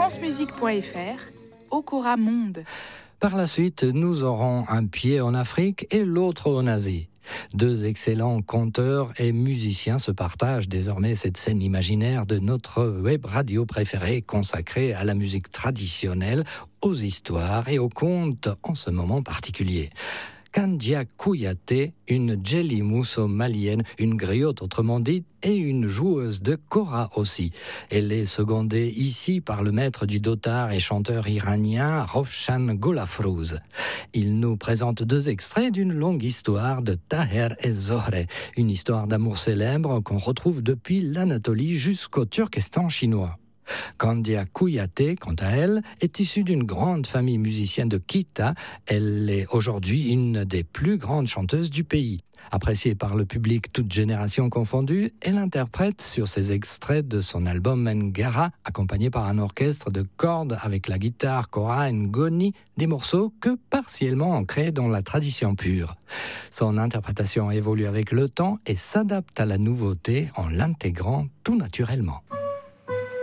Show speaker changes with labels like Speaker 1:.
Speaker 1: francemusique.fr, Okora Monde.
Speaker 2: Par la suite, nous aurons un pied en Afrique et l'autre en Asie. Deux excellents conteurs et musiciens se partagent désormais cette scène imaginaire de notre web radio préférée consacrée à la musique traditionnelle, aux histoires et aux contes en ce moment particulier. Kandia Kouyaté, une Djeli Mousso malienne, une griotte autrement dite, et une joueuse de kora aussi. Elle est secondée ici par le maître du dotar et chanteur iranien Rovshan Golafrouz. Il nous présente deux extraits d'une longue histoire de Taher et Zohre, une histoire d'amour célèbre qu'on retrouve depuis l'Anatolie jusqu'au Turkestan chinois. Kandia Kouyaté, quant à elle, est issue d'une grande famille musicienne de Kita. Elle est aujourd'hui une des plus grandes chanteuses du pays. Appréciée par le public toutes générations confondues, elle interprète sur ces extraits de son album Mengara, accompagné par un orchestre de cordes avec la guitare Kora Ngoni, des morceaux que partiellement ancrés dans la tradition pure. Son interprétation évolue avec le temps et s'adapte à la nouveauté en l'intégrant tout naturellement.